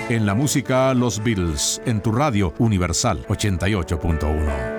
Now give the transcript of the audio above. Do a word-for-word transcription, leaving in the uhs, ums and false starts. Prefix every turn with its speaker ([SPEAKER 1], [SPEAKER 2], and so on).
[SPEAKER 1] En la música, los Beatles, en tu radio Universal ochenta y ocho punto uno.